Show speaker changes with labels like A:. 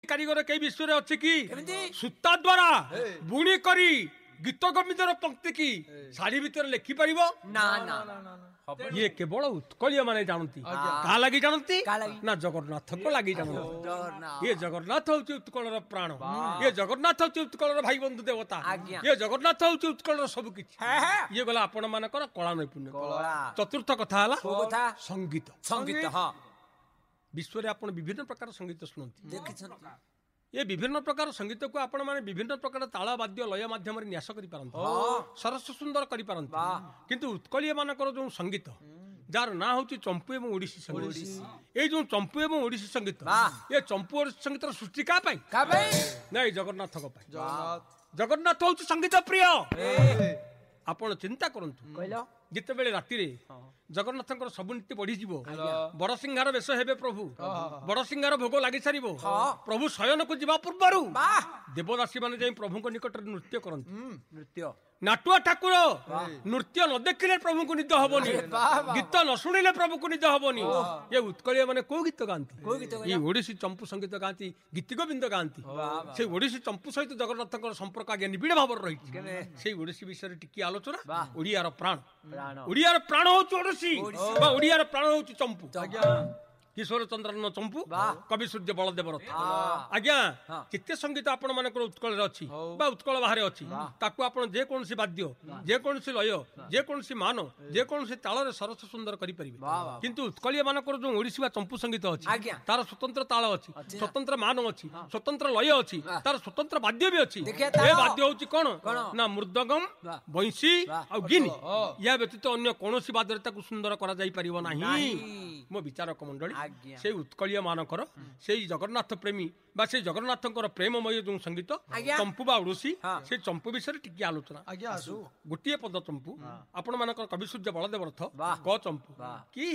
A: कारीगर कई विश्व रे अच्छी कि
B: केमिति?
A: सूता द्वारा बुणी करी गीत गमितर पंक्ति की शाढ़ी भीतर लिखि पारिबो
B: ना ना
A: ये केवल उत्कलीय माने जानती का लगी जानती
B: का लगी?
A: ना जगन्नाथ को लगी जानती
B: जगन्नाथ।
A: ये जगन्नाथ होची उत्कलर प्राण ये जगन्नाथ होची उत्कलर भाई बंधु देवता
B: आज्ञा।
A: ये जगन्नाथ होची उत्कलर सब किछि
B: है है
A: ये गला आपण मानकर कला नैपुण्य
B: कला।
A: चतुर्थ कथा हला
B: को कथा
A: संगीत
B: संगीत हां
A: विश्व रे आपण विभिन्न प्रकार संगीत सुनती
B: देखिछन
A: ये विभिन्न प्रकार संगीत को आपण माने विभिन्न प्रकार ताल वाद्य लय माध्यम रे न्यास करि पारंती सरस सुंदर करि पारंती किंतु उत्कलीय मानकर जो संगीत जार ना होची चंपू एवं ओडिसी संगीत ए जो चंपू एवं ओडिसी संगीत ये चंपू ओडिसी संगीत रो सृष्टि का पाई
B: का भाई
A: नहीं जगन्नाथ को पाई जगन्नाथ होची संगीत प्रिय आपण चिंता करंतु
B: कहलो
A: जिते बेले राति रे जगन्नाथंकर सब नीति बढ़ी जीवो बड़ सिंहार वेश हेबे प्रभु बड़ सिंहार भोग लागि सारिबो प्रभु शयन को जीवा पूर्वरु
B: वाह
A: देवदासी माने जाई प्रभु को निकट नृत्य करंती
B: नृत्य
A: नाटुआ ठाकुर नृत्य न देखिले प्रभु को निद हबनी गीत न सुनिले प्रभु को निद हबनी ये उत्कलीय माने को गीत गांती ये ओडिसी चंपू संगीत गांती गीत गोविंद गांती से ओडिसी चंपू सहित जगन्नाथंकर संपर्क आगे निबिड़ भाव रही से ओडिसी विषय टिकी आलोचना ओडियार प्राण ओडियार प्राण होची ओडिसी बा ओडियार प्राण होची चंपू किशोर चंद्रन चंपू कवि सूर्य बलदेव रथ आज्ञा चित्ते संगीत आपण मानकर उत्कल अच्छी बा उत्कल बाहर अच्छी ताकू आपण जे कोनसी वाद्य जे कोनसी लय जे कोनसी मान जे कोनसी ताल रे सरस सुंदर करि परिबे किंतु उत्कलीय मानकर जो ओडिसी बा चंपू संगीत अच्छी तार स्वतंत्र ताल अच्छी स्वतंत्र मान अच्छी स्वतंत्र लय अच्छी तार स्वतंत्र वाद्य भी अच्छी ए वाद्य होची कोन ना मृदंगम बंशी आ गिनी या व्यतीत अन्य कोनसी वाद्य ताकू सुंदर करा जाई परिबो नाही मो विचारक मंडली से उत्कलीय मानकर से जगन्नाथ प्रेमी बा से जगन्नाथंकर प्रेममय जो संगीत चंपू बा ओडिसी से चंपू विषय टिकी आलोचना गोटे पद चंपू आपण मानकर कवि सूर्य बलदेव रथ क चंपू की